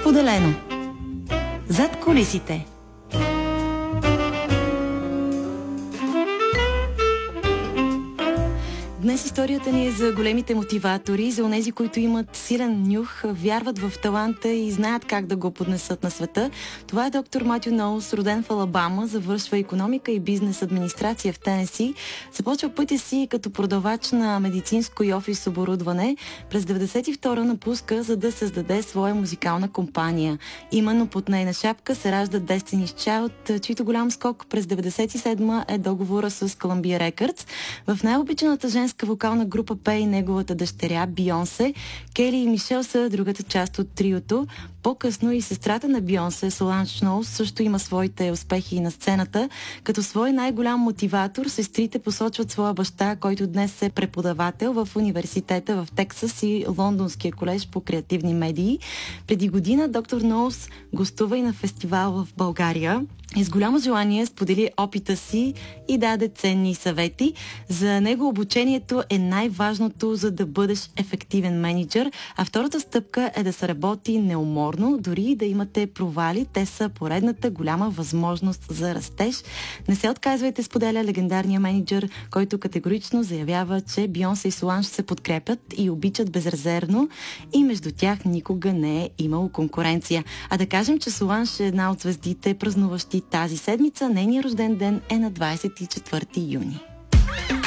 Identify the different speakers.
Speaker 1: Споделено. Зад кулисите. Днес историята ни е за големите мотиватори, за онези, които имат силен нюх, вярват в таланта и знаят как да го поднесат на света. Това е доктор Матю Ноулс, роден в Алабама, завършва икономика и бизнес администрация в Тенеси. Започва пътя си като продавач на медицинско и офис оборудване. През 1992 напуска, за да създаде своя музикална компания. Именно под нейна шапка се ражда Destiny's Child, чийто голям скок през 1997 е договора с Columbia Records. В най-обичаната женска вокална група пее и неговата дъщеря Бийонсе. Кели и Мишел са другата част от триото. По-късно и сестрата на Бийонсе, Соланж Ноулс, също има своите успехи на сцената. Като свой най-голям мотиватор, сестрите посочват своя баща, който днес е преподавател в университета в Тексас и Лондонския колеж по креативни медии. Преди година доктор Ноулс гостува и на фестивал в България и с голямо желание сподели опита си и даде ценни съвети. За него обучението е най-важното, за да бъдеш ефективен мениджър, а втората стъпка е да се работи неуморно, дори и да имате провали, те са поредната голяма възможност за растеж. Не се отказвайте, споделя легендарния мениджър, който категорично заявява, че Бийонсе и Соланж се подкрепят и обичат безрезервно и между тях никога не е имало конкуренция. А да кажем, че Соланж е една от звездите, празнуващи тази седмица. Нейният рожден ден е на 24 юни.